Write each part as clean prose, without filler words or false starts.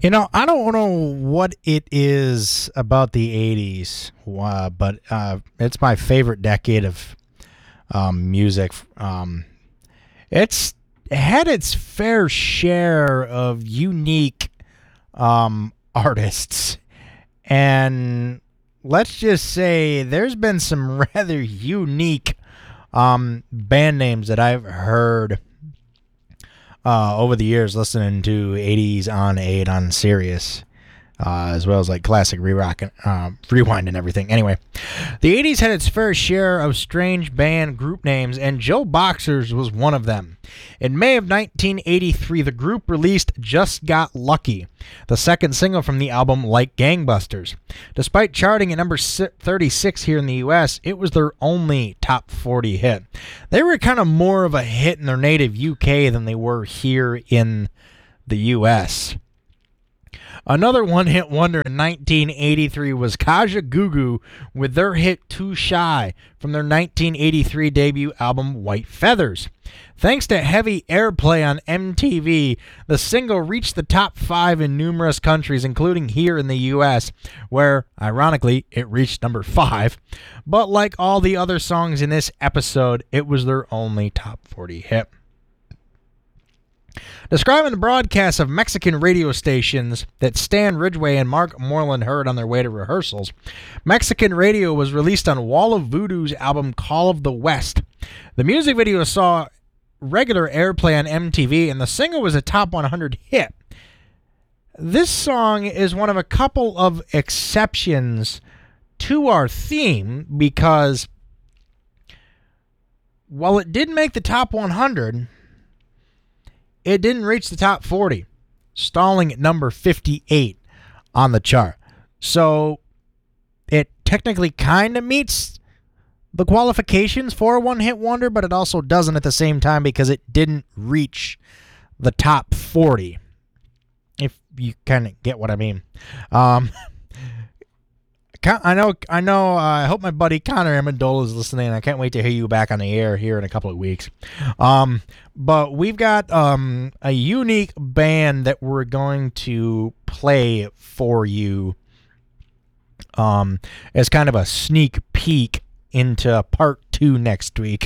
I don't know what it is about the 80s, but it's my favorite decade of music. It's had its fair share of unique artists. And let's just say there's been some rather unique band names that I've heard over the years listening to 80s on 8 on Sirius, as well as like classic re-rock, rewind and everything. Anyway, the 80s had its fair share of strange band group names, and Joe Boxers was one of them. In May of 1983, the group released Just Got Lucky, the second single from the album Like Gangbusters. Despite charting at number 36 here in the U.S., it was their only top 40 hit. They were kind of more of a hit in their native UK than they were here in the U.S. Another one-hit wonder in 1983 was Kaja Gugu with their hit Too Shy from their 1983 debut album White Feathers. Thanks to heavy airplay on MTV, the single reached the top 5 in numerous countries, including here in the U.S., where, ironically, it reached number 5. But like all the other songs in this episode, it was their only top 40 hit. Describing the broadcasts of Mexican radio stations that Stan Ridgway and Mark Moreland heard on their way to rehearsals, Mexican radio was released on Wall of Voodoo's album Call of the West. The music video saw regular airplay on MTV, and the single was a top 100 hit. This song is one of a couple of exceptions to our theme because while it did make the top 100, it didn't reach the top 40, stalling at number 58 on the chart. So it technically kind of meets the qualifications for a one-hit wonder, but it also doesn't at the same time because it didn't reach the top 40, if you kind of get what I mean. I know. I hope my buddy Connor Amendola is listening. I can't wait to hear you back on the air here in a couple of weeks. But we've got a unique band that we're going to play for you as kind of a sneak peek into part 2 next week.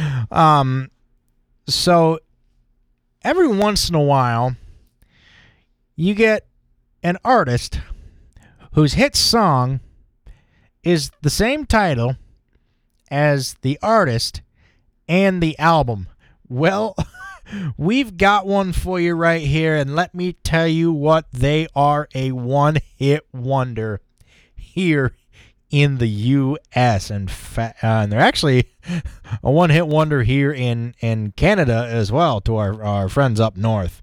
So every once in a while, you get an artist whose hit song is the same title as the artist and the album. Well, we've got one for you right here, and let me tell you what, they are a one-hit wonder here in the U.S. And they're actually a one-hit wonder here in Canada as well, to our friends up north.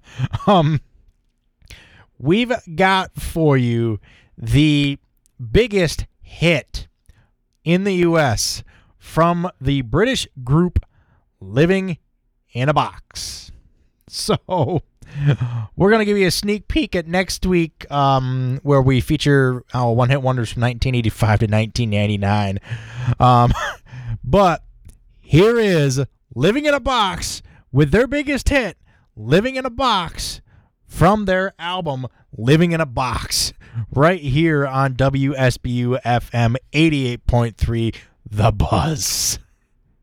We've got for you the biggest hit in the U.S. from the British group Living in a Box. So we're going to give you a sneak peek at next week where we feature our one-hit wonders from 1985 to 1999. But here is Living in a Box with their biggest hit, Living in a Box, from their album Living in a Box, right here on WSBU FM 88.3 The Buzz.